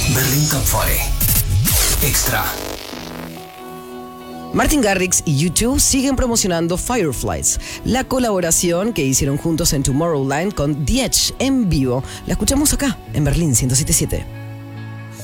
Berlin Top 40 Extra. Martin Garrix y U2 siguen promocionando Fireflies, la colaboración que hicieron juntos en Tomorrowland con The Edge en vivo. La escuchamos acá, en Berlín 107.7.